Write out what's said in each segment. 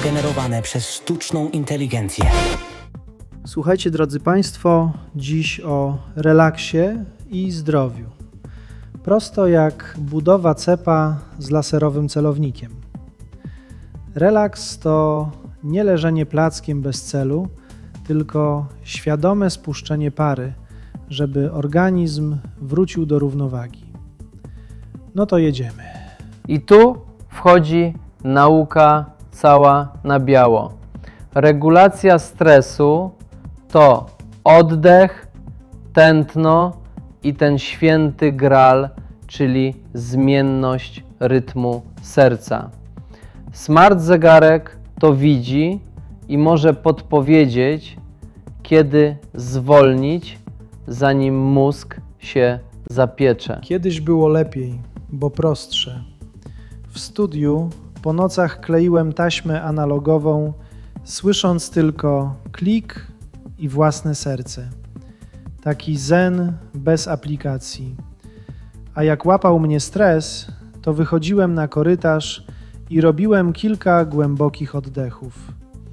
generowane przez sztuczną inteligencję. Słuchajcie, drodzy Państwo, dziś o relaksie i zdrowiu. Prosto jak budowa cepa z laserowym celownikiem. Relaks to nie leżenie plackiem bez celu, tylko świadome spuszczenie pary, żeby organizm wrócił do równowagi. No to jedziemy. I tu wchodzi nauka cała na biało. Regulacja stresu to oddech, tętno i ten święty gral, czyli zmienność rytmu serca. Smart zegarek to widzi i może podpowiedzieć, kiedy zwolnić, zanim mózg się zapiecze. Kiedyś było lepiej, bo prostsze. W studiu po nocach kleiłem taśmę analogową, słysząc tylko klik i własne serce. Taki zen bez aplikacji. A jak łapał mnie stres, to wychodziłem na korytarz i robiłem kilka głębokich oddechów.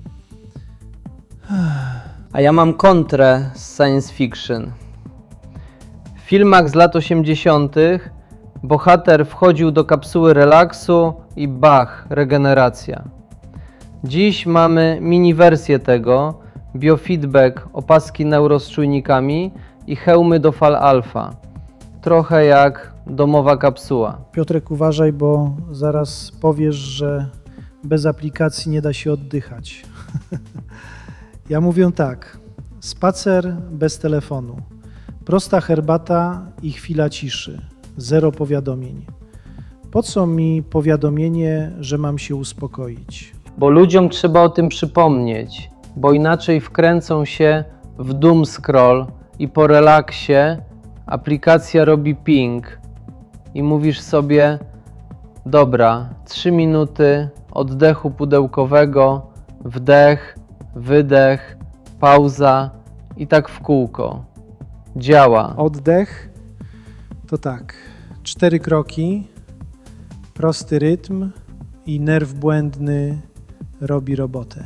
A ja mam kontrę z science fiction. W filmach z lat 80. bohater wchodził do kapsuły relaksu i bach, regeneracja. Dziś mamy mini wersję tego, biofeedback, opaski neuro z czujnikami i hełmy do fal alfa. Trochę jak domowa kapsuła. Piotrek, uważaj, bo zaraz powiesz, że bez aplikacji nie da się oddychać. Ja mówię tak, spacer bez telefonu, prosta herbata i chwila ciszy, zero powiadomień. Po co mi powiadomienie, że mam się uspokoić? Bo ludziom trzeba o tym przypomnieć, bo inaczej wkręcą się w doom scroll i po relaksie aplikacja robi ping i mówisz sobie, dobra, 3 minuty oddechu pudełkowego, wdech, wydech, pauza i tak w kółko. Działa. Oddech to tak, 4 kroki, prosty rytm i nerw błędny robi robotę.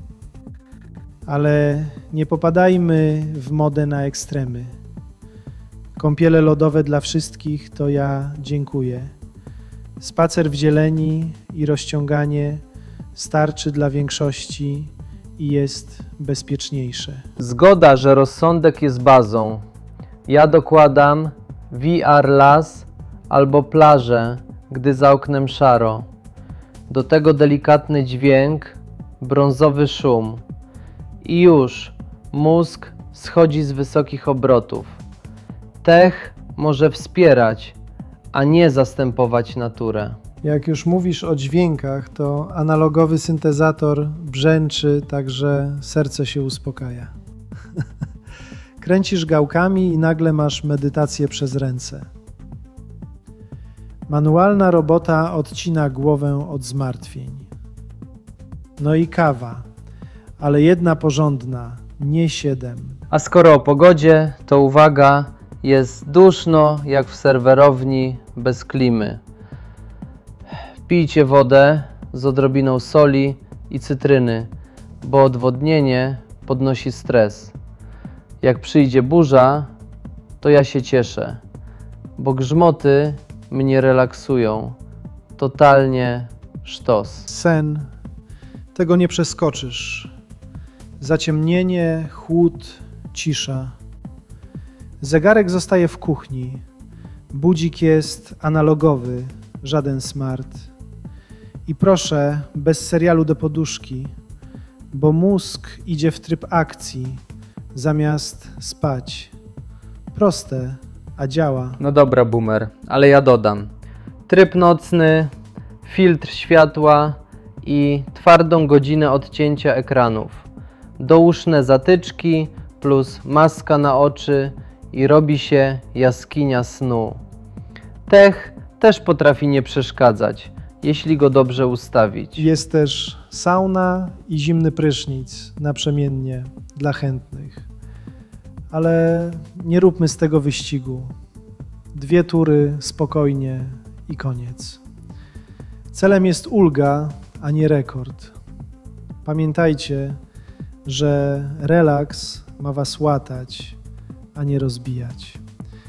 Ale nie popadajmy w modę na ekstremy. Kąpiele lodowe dla wszystkich to ja dziękuję. Spacer w zieleni i rozciąganie starczy dla większości i jest bezpieczniejsze. Zgoda, że rozsądek jest bazą. Ja dokładam VR las albo plażę, gdy za oknem szaro. Do tego delikatny dźwięk, brązowy szum. I już mózg schodzi z wysokich obrotów. Tech może wspierać, a nie zastępować naturę. Jak już mówisz o dźwiękach, to analogowy syntezator brzęczy, także serce się uspokaja. Kręcisz gałkami i nagle masz medytację przez ręce. Manualna robota odcina głowę od zmartwień. No i kawa, ale jedna porządna, nie 7. A skoro o pogodzie, to uwaga, jest duszno jak w serwerowni bez klimy. Pijcie wodę z odrobiną soli i cytryny, bo odwodnienie podnosi stres. Jak przyjdzie burza, to ja się cieszę, bo grzmoty mnie relaksują. Totalnie sztos. Sen, tego nie przeskoczysz. Zaciemnienie, chłód, cisza. Zegarek zostaje w kuchni. Budzik jest analogowy, żaden smart. I proszę, bez serialu do poduszki, bo mózg idzie w tryb akcji, zamiast spać. Proste, a działa. No dobra, boomer, ale ja dodam. Tryb nocny, filtr światła i twardą godzinę odcięcia ekranów. Douszne zatyczki plus maska na oczy i robi się jaskinia snu. Tech też potrafi nie przeszkadzać, jeśli go dobrze ustawić. Jest też sauna i zimny prysznic naprzemiennie dla chętnych. Ale nie róbmy z tego wyścigu. 2 tury spokojnie i koniec. Celem jest ulga, a nie rekord. Pamiętajcie, że relaks ma was łatać, a nie rozbijać.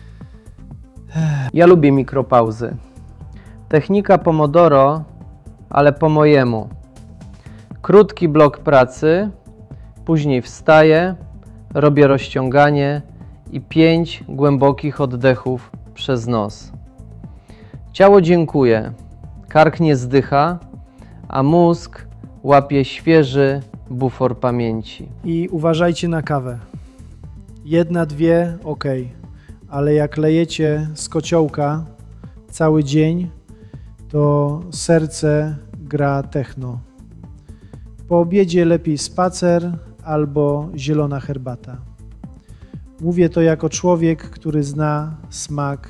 Ja lubię mikropauzy. Technika Pomodoro, ale po mojemu. Krótki blok pracy, później wstaję, robię rozciąganie i 5 głębokich oddechów przez nos. Ciało dziękuje, kark nie zdycha, a mózg łapie świeży bufor pamięci. I uważajcie na kawę. 1, 2, ok, ale jak lejecie z kociołka cały dzień, to serce gra techno. Po obiedzie lepiej spacer albo zielona herbata. Mówię to jako człowiek, który zna smak